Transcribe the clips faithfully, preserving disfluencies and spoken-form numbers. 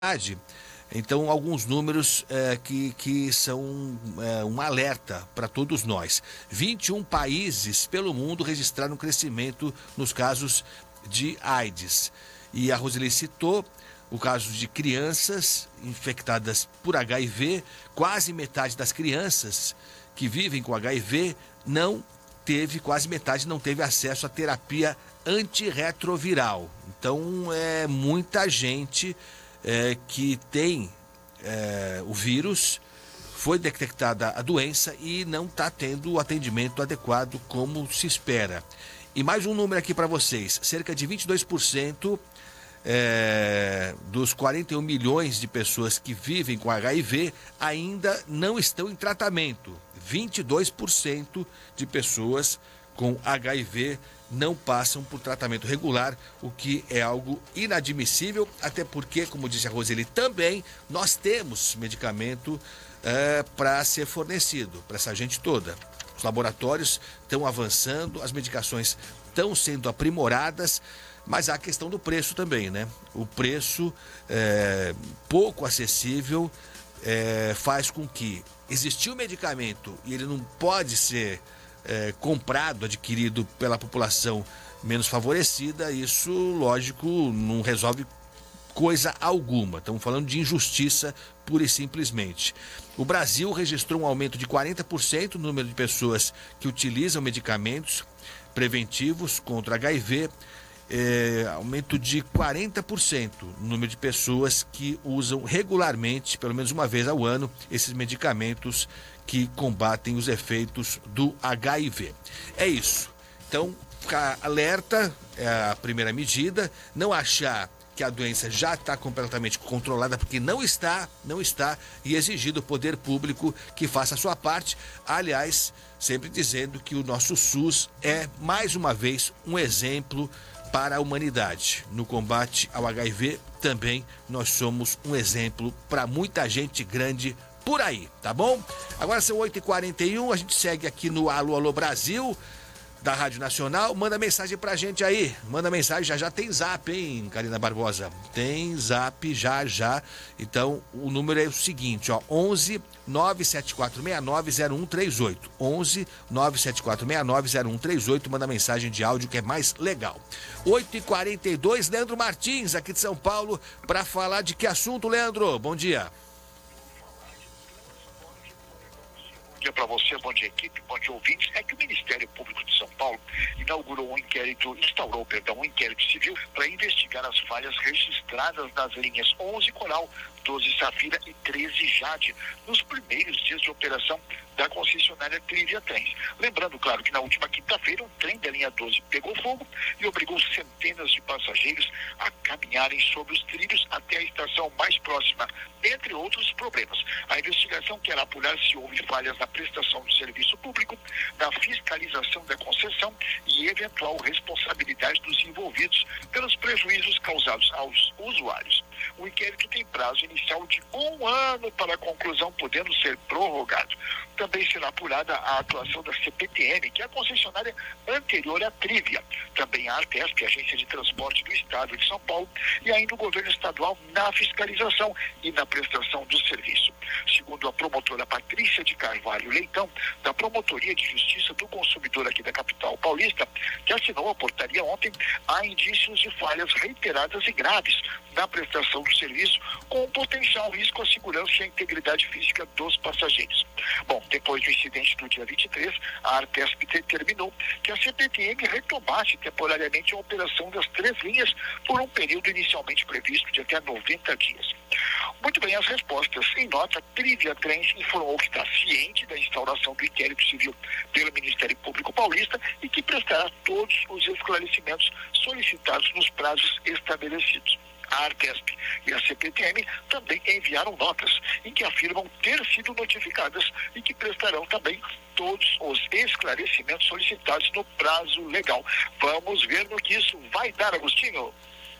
Então, alguns números é, que, que são é, um alerta para todos nós. vinte e um países pelo mundo registraram um crescimento nos casos de AIDS. E a Roseli citou o caso de crianças infectadas por H I V. Quase metade das crianças que vivem com H I V não teve, quase metade não teve acesso à terapia antirretroviral. Então, é muita gente é, que tem é, o vírus, foi detectada a doença e não está tendo o atendimento adequado como se espera. E mais um número aqui para vocês: cerca de vinte e dois por cento é, dos quarenta e um milhões de pessoas que vivem com H I V ainda não estão em tratamento. vinte e dois por cento de pessoas com H I V não passam por tratamento regular, o que é algo inadmissível, até porque, como disse a Roseli também, nós temos medicamento é, para ser fornecido para essa gente toda. Os laboratórios estão avançando, as medicações estão sendo aprimoradas, mas há a questão do preço também, né? O preço é, pouco acessível é, faz com que existir o medicamento e ele não pode ser É, comprado, adquirido pela população menos favorecida. Isso, lógico, não resolve coisa alguma. Estamos falando de injustiça pura e simplesmente. O Brasil registrou um aumento de quarenta por cento no número de pessoas que utilizam medicamentos preventivos contra H I V, é, aumento de quarenta por cento no número de pessoas que usam regularmente, pelo menos uma vez ao ano, esses medicamentos que combatem os efeitos do H I V. É isso. Então, ficar alerta é a primeira medida. Não achar que a doença já está completamente controlada, porque não está, não está, e exigir do poder público que faça a sua parte. Aliás, sempre dizendo que o nosso SUS é, mais uma vez, um exemplo para a humanidade. No combate ao H I V, também nós somos um exemplo para muita gente grande por aí, tá bom? Agora são oito e quarenta e um, a gente segue aqui no Alô Alô Brasil, da Rádio Nacional. Manda mensagem pra gente aí, manda mensagem, já já tem zap, hein, Karina Barbosa? Tem zap já já. Então, o número é o seguinte, ó, onze nove sete quatro seis nove zero um três oito, onze nove sete quatro seis nove zero um três oito, manda mensagem de áudio que é mais legal. oito e quarenta e dois, Leandro Martins, aqui de São Paulo, pra falar de que assunto, Leandro? Bom dia. Bom dia para você, bom dia equipe, bom dia ouvintes. É que o Ministério Público de São Paulo inaugurou um inquérito, instaurou, perdão, um inquérito civil para investigar as falhas registradas nas linhas onze Coral, doze Safira e treze Jade, nos primeiros dias de operação da concessionária Trivia Trens. Lembrando, claro, que na última quinta-feira um trem da linha doze pegou fogo e obrigou centenas de passageiros a caminharem sobre os trilhos até a estação mais próxima, entre outros problemas. A investigação quer apurar se houve falhas na prestação do serviço público, na fiscalização da concessão e eventual responsabilidade dos envolvidos pelos prejuízos causados aos usuários. O inquérito tem prazo inicial de um ano para a conclusão, podendo ser prorrogado. Também será apurada a atuação da C P T M, que é a concessionária anterior à Trivia. Também a Artesp, a Agência de Transporte do Estado de São Paulo, e ainda o governo estadual na fiscalização e na prestação do serviço. Segundo a promotora Patrícia de Carvalho Leitão, da Promotoria de Justiça do Consumidor aqui da capital paulista, que assinou a portaria ontem, há indícios de falhas reiteradas e graves na prestação do serviço, com um potencial risco à segurança e à integridade física dos passageiros. Bom, depois do incidente do dia vinte e três, a Artesp determinou que a C P T M retomasse temporariamente a operação das três linhas por um período inicialmente previsto de até noventa dias. Muito bem, as respostas. Em nota, Trivia Trens informou que está ciente da instauração do inquérito civil pelo Ministério Público Paulista e que prestará todos os esclarecimentos solicitados nos prazos estabelecidos. A Artesp e a C P T M também enviaram notas em que afirmam ter sido notificadas e que prestarão também todos os esclarecimentos solicitados no prazo legal. Vamos ver no que isso vai dar, Agostinho.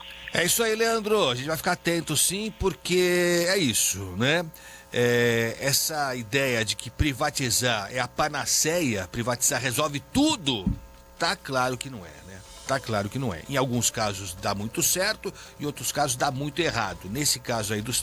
É isso aí, Leandro. A gente vai ficar atento, sim, porque é isso, né? É, essa ideia de que privatizar é a panaceia, privatizar resolve tudo, tá claro que não é, né? Tá claro que não é. Em alguns casos dá muito certo, em outros casos dá muito errado. Nesse caso aí dos